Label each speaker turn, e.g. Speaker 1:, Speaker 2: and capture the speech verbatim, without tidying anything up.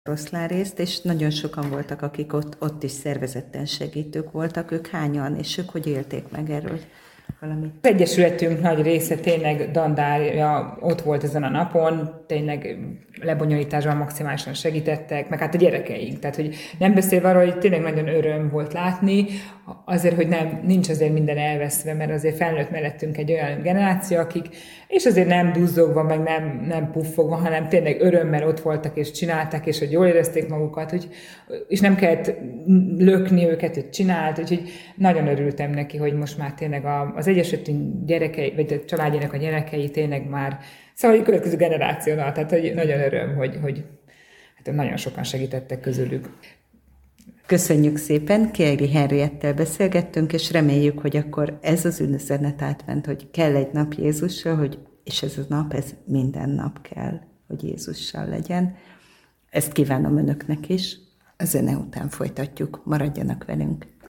Speaker 1: Oroszlán-részt, és nagyon sokan voltak, akik ott, ott is szervezetten segítők voltak. Ők hányan, és ők hogy élték meg erről valamit?
Speaker 2: Az Egyesületünk nagy része tényleg dandárja ott volt ezen a napon, tényleg lebonyolításban maximálisan segítettek, meg hát a gyerekeink. Tehát, hogy nem beszélve arról, hogy tényleg nagyon öröm volt látni, azért, hogy nem, nincs azért minden elveszve, mert azért felnőtt mellettünk egy olyan generáció, akik, és azért nem duzzogva, meg nem, nem puffogva, hanem tényleg örömmel ott voltak, és csinálták, és hogy jól érezték magukat, hogy, és nem kellett lökni őket, hogy csinált, úgyhogy nagyon örültem neki, hogy most már tényleg az Egyesületünk gyerekei, vagy a családjának a gyerekei tényleg már, szóval a következő generációnál, tehát hogy nagyon öröm, hogy, hogy hát nagyon sokan segítettek közülük.
Speaker 1: Köszönjük szépen, Kiegli Henriettel beszélgettünk, és reméljük, hogy akkor ez az üzenet átment, hogy kell egy nap Jézussal, hogy, és ez a nap, ez minden nap kell, hogy Jézussal legyen. Ezt kívánom önöknek is. A zene után folytatjuk, maradjanak velünk.